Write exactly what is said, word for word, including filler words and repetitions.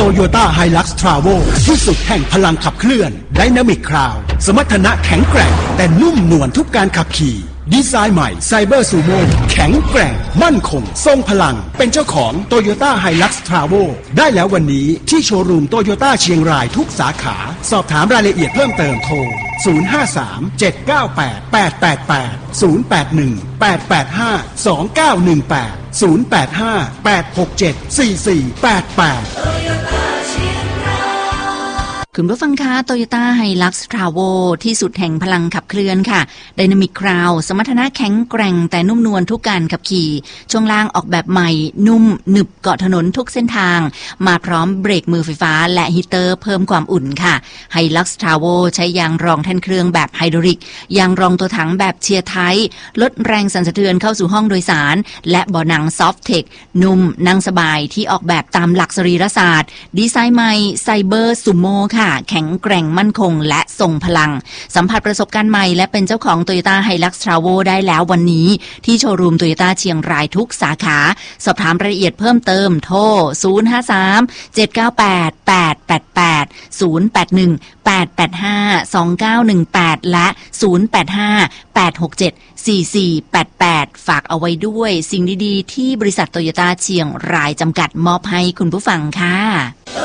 Toyota Hilux Travel ที่สุดแห่งพลังขับเคลื่อน Dynamic Crown สมรรถนะแข็งแกร่งแต่นุ่มนวลทุกการขับขี่ดีไซน์ใหม่ไซเบอร์ซูโม่แข็งแกร่งมั่นคงทรงพลังเป็นเจ้าของ Toyota Hilux Travel ได้แล้ววันนี้ที่โชว์รูม Toyota เชียงรายทุกสาขาสอบถามรายละเอียดเพิ่มเติมโทรศูนย์ ห้า สาม เจ็ด เก้า แปด แปด แปด แปด ศูนย์ แปด หนึ่ง แปด แปด ห้า สอง เก้า หนึ่ง แปด ศูนย์ แปด ห้า แปด หก เจ็ด สี่ สี่ แปด แปดคุณผู้ฟังคะ Toyota Hilux Travel ที่สุดแห่งพลังขับเคลื่อนค่ะ Dynamic Crown สมรรถนะแข็งแกร่งแต่นุ่มนวลทุกการขับขี่ช่วงล่างออกแบบใหม่นุ่มหนึบเกาะถนนทุกเส้นทางมาพร้อมเบรกมือไฟฟ้าและฮีเตอร์เพิ่มความอุ่นค่ะ Hilux Travel ใช้ยางรองแท่นเครื่องแบบไฮดรอลิกยางรองตัวถังแบบเชียร์ไทป์ลดแรงสั่นสะเทือนเข้าสู่ห้องโดยสารและเบาะหนัง Soft Tech นุ่มนั่งสบายที่ออกแบบตามหลักสรีรศาสตร์ดีไซน์ใหม่ไซเบอร์ซูโม่ค่ะแข็งแกร่งมั่นคงและทรงพลังสัมผัสประสบการณ์ใหม่และเป็นเจ้าของ Toyota Hilux Travel ได้แล้ววันนี้ที่โชว์รูม Toyota เชียงรายทุกสาขาสอบถามรายละเอียดเพิ่มเติมโทรศูนย์ ห้า สาม เจ็ด เก้า แปด แปด แปด แปด ศูนย์ แปด หนึ่ง แปด แปด ห้า สอง เก้า หนึ่ง แปดและศูนย์ แปด ห้า แปด หก เจ็ด สี่ สี่ แปด แปดฝากเอาไว้ด้วยสิ่งดีๆที่บริษัท Toyota เชียงรายจำกัดมอบให้คุณผู้ฟังค่ะ